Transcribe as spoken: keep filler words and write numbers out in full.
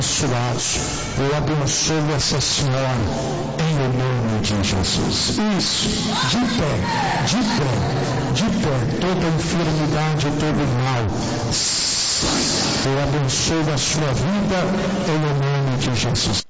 abençoados. Eu abençoo essa senhora em o nome de Jesus. Isso, de pé, de pé, de pé, toda enfermidade, todo mal, eu abençoo a sua vida em o nome de Jesus.